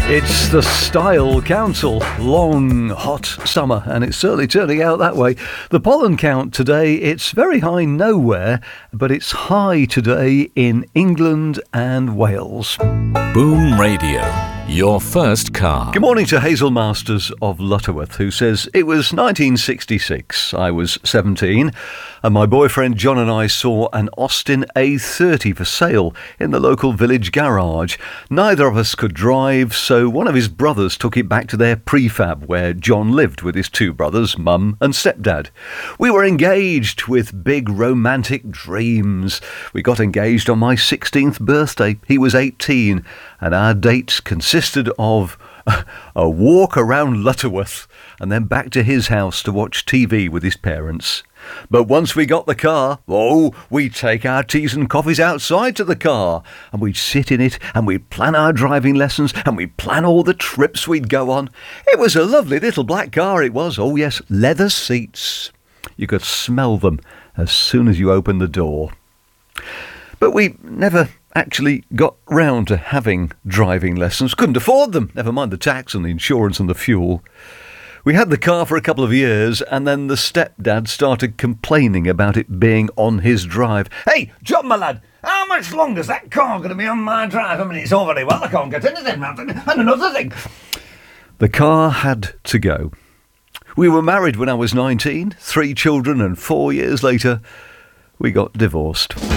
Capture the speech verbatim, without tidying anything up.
It's the Style Council. Long, hot summer, and it's certainly turning out that way. The pollen count today, it's very high nowhere, but it's high today in England and Wales. Boom Radio, your first car. Good morning to Hazel Masters of Lutterworth, who says, it was nineteen sixty-six, I was seventeen, and my boyfriend John and I saw an Austin A thirty for sale in the local village garage. Neither of us could drive, so one of his brothers took it back to their prefab where John lived with his two brothers, mum and stepdad. We were engaged with big romantic dreams. We got engaged on my sixteenth birthday. He was eighteen, and our dates consisted of a walk around Lutterworth and then back to his house to watch T V with his parents. But once we got the car, oh, we'd take our teas and coffees outside to the car, and we'd sit in it, and we'd plan our driving lessons, and we'd plan all the trips we'd go on. It was a lovely little black car, it was. Oh yes, leather seats. You could smell them as soon as you opened the door. But we never actually got round to having driving lessons. Couldn't afford them, never mind the tax and the insurance and the fuel. We had the car for a couple of years, and then the stepdad started complaining about it being on his drive. Hey, John, my lad, how much longer's that car going to be on my drive? I mean, it's all very well, I can't get anything round it. And another thing. The car had to go. We were married when I was nineteen, three children, and four years later, we got divorced.